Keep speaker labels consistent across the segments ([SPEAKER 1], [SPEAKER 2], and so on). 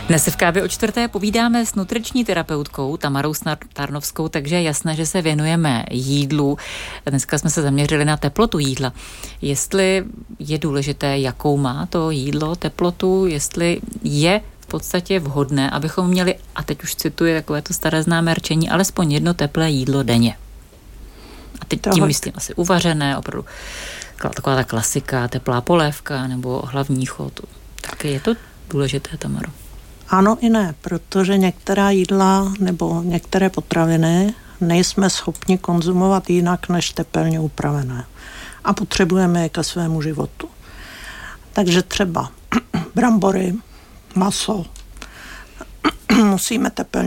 [SPEAKER 1] Dnes v Kávě o čtvrté povídáme s nutriční terapeutkou Tamarou Tarnovskou, takže je jasné, že se věnujeme jídlu. Dneska jsme se zaměřili na teplotu jídla. Jestli je důležité, jakou má to jídlo teplotu, jestli je v podstatě vhodné, abychom měli, a teď už cituji takové to staré známé rčení, alespoň jedno teplé jídlo denně. A teď tím myslím asi uvařené, opravdu taková ta klasika, teplá polévka nebo hlavní chod. Tak je to důležité, Tamaro?
[SPEAKER 2] Ano i ne, protože některá jídla nebo některé potraviny nejsme schopni konzumovat jinak než tepelně upravené. A potřebujeme je ke svému životu. Takže třeba brambory, maso musíme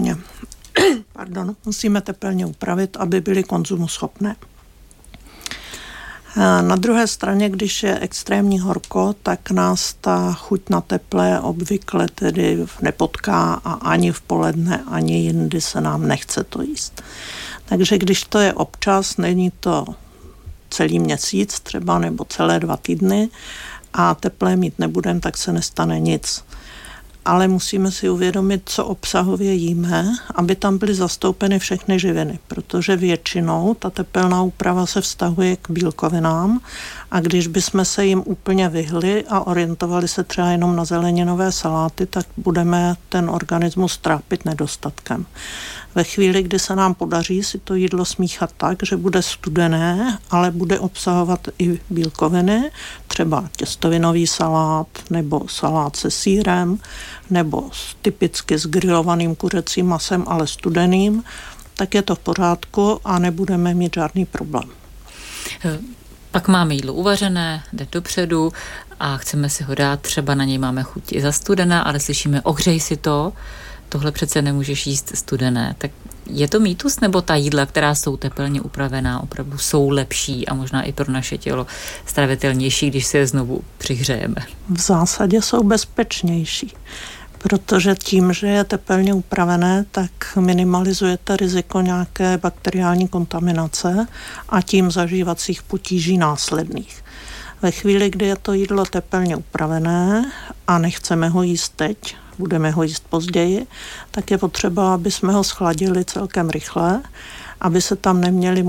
[SPEAKER 2] tepelně upravit, aby byly konzumoschopné. Na druhé straně, když je extrémní horko, tak nás ta chuť na teplé obvykle tedy nepotká a ani v poledne, ani jindy se nám nechce to jíst. Takže když to je občas, není to celý měsíc třeba nebo celé 2 týdny a teplé mít nebudeme, tak se nestane nic. Ale musíme si uvědomit, co obsahově jíme, aby tam byly zastoupeny všechny živiny, protože většinou ta tepelná úprava se vztahuje k bílkovinám a když bychom se jim úplně vyhli a orientovali se třeba jenom na zeleninové saláty, tak budeme ten organismus trápit nedostatkem. Ve chvíli, kdy se nám podaří si to jídlo smíchat tak, že bude studené, ale bude obsahovat i bílkoviny, třeba těstovinový salát nebo salát se sýrem, nebo typicky s grilovaným kuřecím masem, ale studeným, tak je to v pořádku a nebudeme mít žádný problém.
[SPEAKER 1] Pak máme jídlo uvařené, jde dopředu a chceme si ho dát, třeba na něj máme chuť i zastudená, ale slyšíme, ohřej si to, tohle přece nemůžeš jíst studené. Tak je to mýtus, nebo ta jídla, která jsou tepelně upravená, opravdu jsou lepší a možná i pro naše tělo stravitelnější, když se je znovu přihřejeme?
[SPEAKER 2] V zásadě jsou bezpečnější, protože tím, že je tepelně upravené, tak minimalizujete riziko nějaké bakteriální kontaminace a tím zažívacích potíží následných. Ve chvíli, kdy je to jídlo tepelně upravené a nechceme ho jíst teď, budeme ho jíst později, tak je potřeba, aby jsme ho schladili celkem rychle, aby se tam neměly